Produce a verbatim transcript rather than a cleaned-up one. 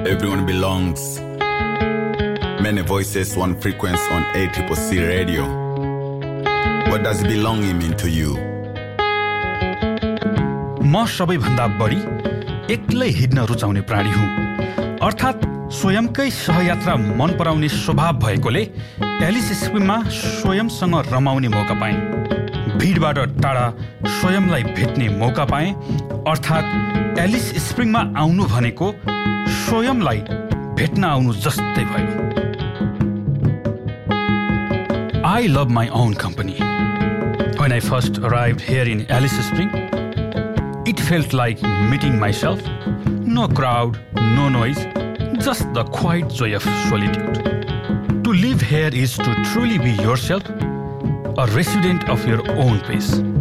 Everyone belongs. Many voices, one frequency on A C C C radio. What does belonging mean to you? म सबैभन्दा बढी एक्लै हिँड्न रुचाउने प्राणी हुँ। अर्थात् स्वयंकै सहयात्रा मन पराउने स्वभाव भएकोले एलिस स्प्रिङमा स्वयंसँग रमाउने मौका पाएँ। भिडबाट टाढा स्वयंलाई भेट्ने मौका पाएँ। अर्थात् एलिस स्प्रिङमा आउनु भनेको स्वयंलाई भेट्न आउनु जस्तै भयो। I love my own company. When I first arrived here in Alice Spring, it felt like meeting myself. No crowd, no noise, just the quiet joy of solitude. To live here is to truly be yourself, a resident of your own place.